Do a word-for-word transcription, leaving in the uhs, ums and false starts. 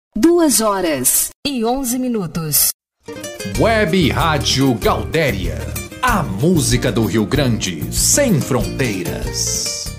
Duas horas e onze minutos. Web Rádio Gaudéria. A música do Rio Grande, sem fronteiras.